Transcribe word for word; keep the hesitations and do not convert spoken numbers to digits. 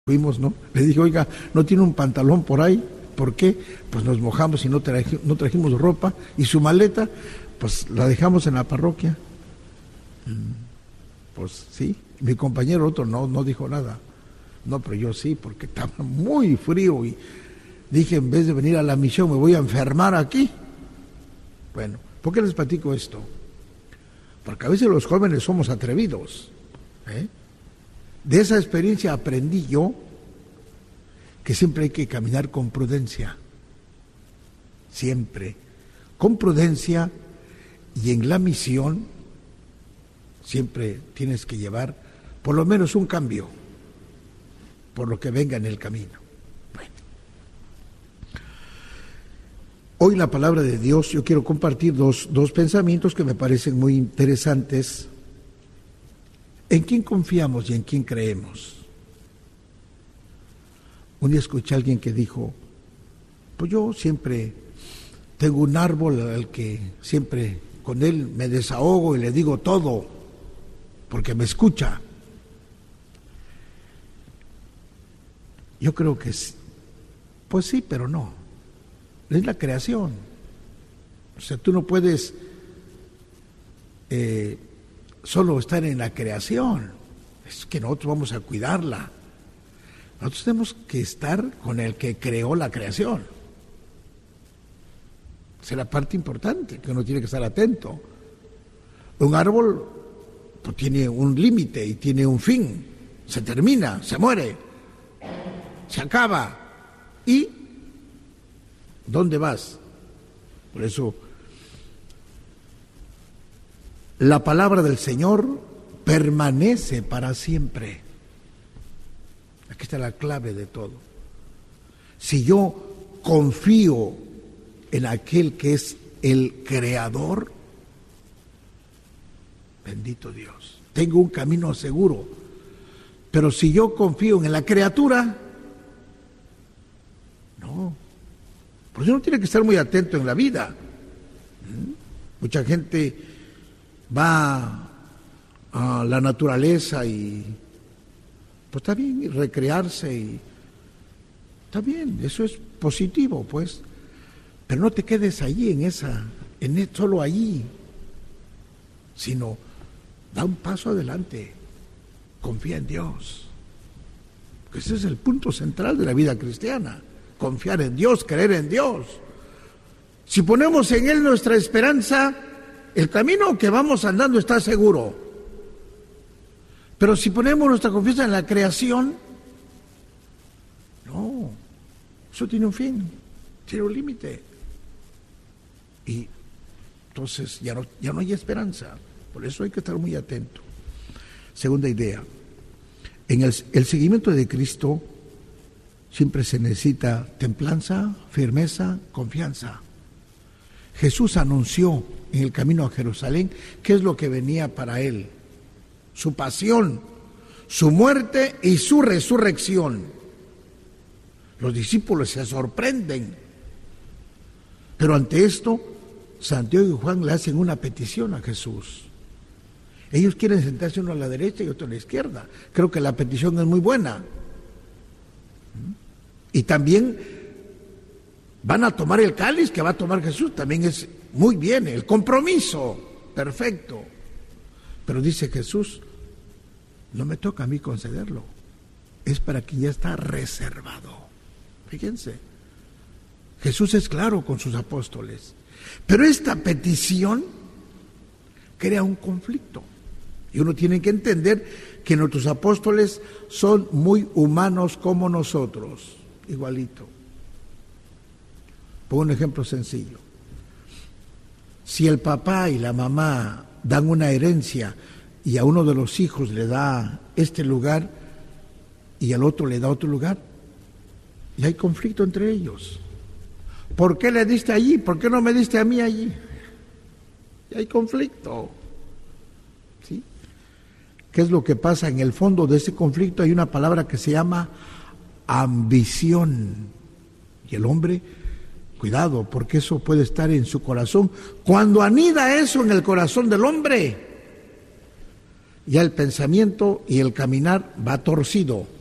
Fuimos, ¿no? Le dije, oiga, ¿no tiene un pantalón por ahí? ¿Por qué? Pues nos mojamos y no, traje, no trajimos ropa. Y su maleta, pues la dejamos en la parroquia. Pues sí. Mi compañero otro no, no dijo nada. No, pero yo sí, porque estaba muy frío y dije, en vez de venir a la misión, me voy a enfermar aquí. Bueno, ¿por qué les platico esto? Porque a veces los jóvenes somos atrevidos, ¿eh? De esa experiencia aprendí yo que siempre hay que caminar con prudencia, siempre, con prudencia, y en la misión siempre tienes que llevar por lo menos un cambio por lo que venga en el camino. Bueno. Hoy la palabra de Dios, yo quiero compartir dos, dos pensamientos que me parecen muy interesantes. ¿En quién confiamos y en quién creemos? Un día escuché a alguien que dijo, pues yo siempre tengo un árbol al que siempre con él me desahogo y le digo todo, porque me escucha. Yo creo que sí. Pues sí, pero no. Es la creación. O sea, tú no puedes eh, solo estar en la creación. Es que nosotros vamos a cuidarla. Nosotros tenemos que estar con el que creó la creación. Esa es la parte importante, que uno tiene que estar atento. Un árbol pues, tiene un límite y tiene un fin. Se termina, se muere, se acaba. ¿Y dónde vas? Por eso, la palabra del Señor permanece para siempre. Aquí está la clave de todo. Si yo confío en aquel que es el creador, bendito Dios, tengo un camino seguro. Pero si yo confío en la criatura, no. Por eso uno tiene que estar muy atento en la vida. Mucha gente va a la naturaleza y pues está bien, y recrearse y está bien, eso es positivo, pues, pero no te quedes allí en esa, en el, solo allí, sino da un paso adelante, confía en Dios, porque ese es el punto central de la vida cristiana, confiar en Dios, creer en Dios. Si ponemos en Él nuestra esperanza, el camino que vamos andando está seguro. Pero si ponemos nuestra confianza en la creación, no, eso tiene un fin, tiene un límite. Y entonces ya no, ya no hay esperanza, por eso hay que estar muy atento. Segunda idea, en el, el seguimiento de Cristo siempre se necesita templanza, firmeza, confianza. Jesús anunció en el camino a Jerusalén qué es lo que venía para Él. Su pasión, su muerte y su resurrección. Los discípulos se sorprenden. Pero ante esto, Santiago y Juan le hacen una petición a Jesús. Ellos quieren sentarse uno a la derecha y otro a la izquierda. Creo que la petición es muy buena. Y también van a tomar el cáliz que va a tomar Jesús. También es muy bien, el compromiso, perfecto. Pero dice Jesús, no me toca a mí concederlo, es para quien ya está reservado. Fíjense, Jesús es claro con sus apóstoles, pero esta petición crea un conflicto. Y uno tiene que entender que nuestros apóstoles son muy humanos como nosotros, igualito. Pongo un ejemplo sencillo. Si el papá y la mamá dan una herencia y a uno de los hijos le da este lugar y al otro le da otro lugar, y hay conflicto entre ellos. ¿Por qué le diste allí? ¿Por qué no me diste a mí allí? Y hay conflicto. ¿Sí? ¿Qué es lo que pasa? En el fondo de ese conflicto hay una palabra que se llama ambición. Y el hombre, cuidado, porque eso puede estar en su corazón. Cuando anida eso en el corazón del hombre, ya el pensamiento y el caminar va torcido.